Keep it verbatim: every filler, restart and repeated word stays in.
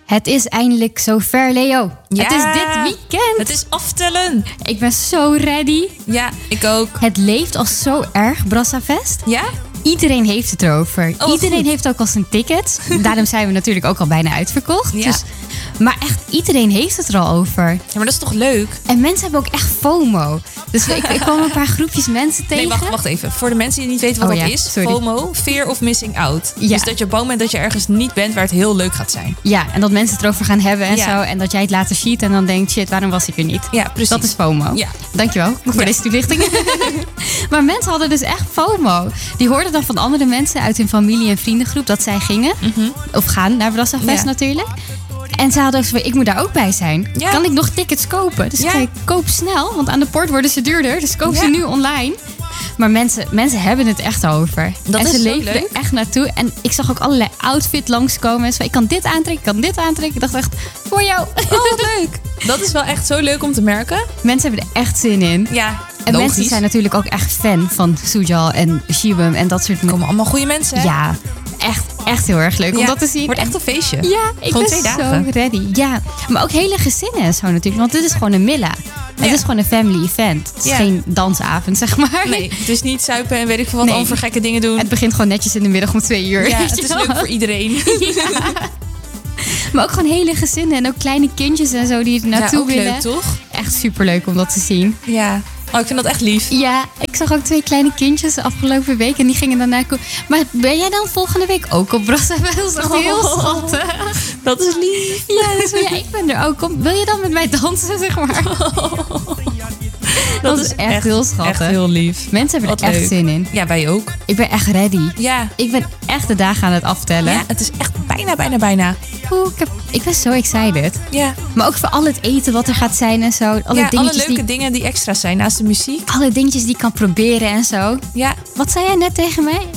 Het is eindelijk zover, Leo. Ja, het is dit weekend. Het is aftellen. Ik ben zo ready. Ja, ik ook. Het leeft al zo erg, Brassafest. Ja? Iedereen heeft het erover. Oh, iedereen goed. heeft ook al zijn tickets. Daarom zijn we natuurlijk ook al bijna uitverkocht. Ja. Dus, maar echt, iedereen heeft het er al over. Ja, maar dat is toch leuk? En mensen hebben ook echt FOMO. Dus ik, ik kwam een paar groepjes mensen tegen. Nee, wacht, wacht even. Voor de mensen die niet weten wat Oh, dat ja, is. sorry. FOMO, fear of missing out. Ja. Dus dat je bang bent dat je ergens niet bent waar het heel leuk gaat zijn. Ja, en dat mensen het erover gaan hebben en Ja. zo. En dat jij het later ziet en dan denkt, shit, waarom was ik er niet? Ja, precies. Dat is FOMO. Ja. Dankjewel voor Ja. deze toelichting. Maar mensen hadden dus echt FOMO. Die hoorden dan van andere mensen uit hun familie- en vriendengroep dat zij gingen. Of gaan naar Brassafest Ja. natuurlijk. En ze hadden ook zo van, ik moet daar ook bij zijn. Ja. Kan ik nog tickets kopen? Dus Ja. ik zei, koop snel, want aan de poort worden ze duurder. Dus koop Ja. ze nu online. Maar mensen, mensen hebben het echt over. Dat en is ze zo leven leuk. er echt naartoe. En ik zag ook allerlei outfits langskomen. En zo, ik kan dit aantrekken, ik kan dit aantrekken. Ik dacht echt, voor jou. Oh, wat leuk. Dat is wel echt zo leuk om te merken. Mensen hebben er echt zin in. Ja, En logisch. mensen zijn natuurlijk ook echt fan van Sujal en Shibum en dat soort Er komen allemaal goede mensen. hè? Ja, echt, echt heel erg leuk om Ja, dat te zien. Wordt echt een feestje. Ja, ik Gewoon ben twee zo dagen. ready. Ja, maar ook hele gezinnen en zo natuurlijk. Want dit is gewoon een Milla. Het Ja. is gewoon een family event. Het is Ja. geen dansavond, zeg maar. Nee, het is niet zuipen en weet ik veel wat Nee. al voor gekke dingen doen. Het begint gewoon netjes in de middag om twee uur. Ja, weet het je is wel. leuk voor iedereen. Maar ook gewoon hele gezinnen en ook kleine kindjes en zo die er naartoe ja, ook willen. leuk, toch? Echt superleuk om dat te zien. Ja. Oh, ik vind dat echt lief. Ja, ik zag ook twee kleine kindjes de afgelopen week en die gingen daarna... ko- Maar ben jij dan volgende week ook op Brassafest? Dat is echt heel Oh. schattig. Dat is lief. Ja, dus ja, ik ben er ook. Kom, wil je dan met mij dansen, zeg maar? Dat, is echt, heel schattig. Echt heel lief. Mensen hebben Wat er echt leuk. zin in. Ja, wij ook. Ik ben echt ready. Ja. Ik ben echt de dagen aan het aftellen. Ja, het is echt bijna, bijna, bijna. Oeh, ik, heb, ik ben zo excited. Ja. Maar ook voor al het eten wat er gaat zijn en zo. Alle ja, alle dingetjes leuke die, dingen die extra zijn naast de muziek. alle dingetjes die ik kan proberen en zo. Ja. Wat zei jij net tegen mij?